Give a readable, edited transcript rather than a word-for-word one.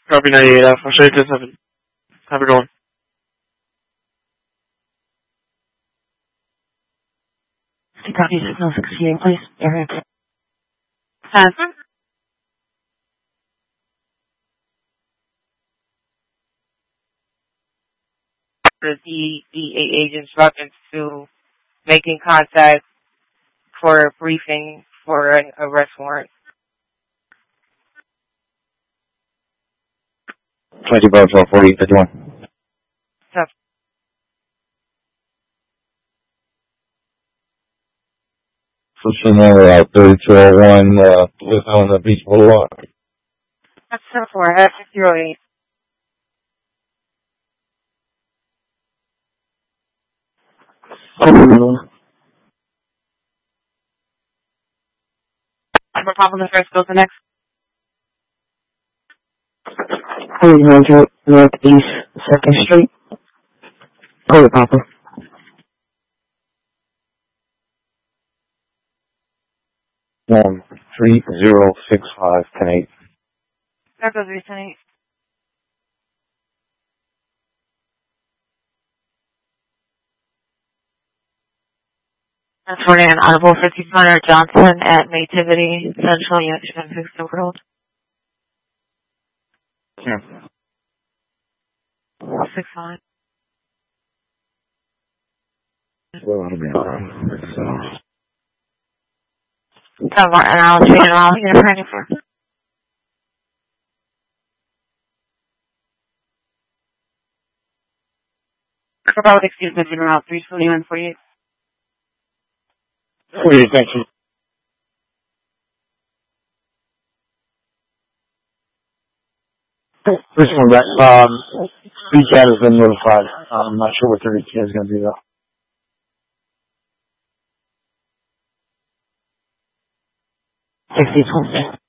Copy 98 F. I'll show you to 7. Have a good one. Copy 668, please. Area 10. The DEA agent's reference to making contact for a briefing for an arrest warrant. 20 bar 1240, 51. Switching there out 3201, with on the Beach Boulevard. That's 4. That's 608. Have a problem with first, go to next. 800 Northeast 2nd Street. Hold it, Papa. 3065 10-8. That goes recently. That's for an Honorable 50 Hunter Johnson at Nativity Central Junction, Houston Road. Yeah. 65. Well, that'll be a problem. And I'll get it ready for. About excuse me, around 321 48. 48, thank you. This one back. BCAT has been notified. I'm not sure what their ETA is going to be though. 6020.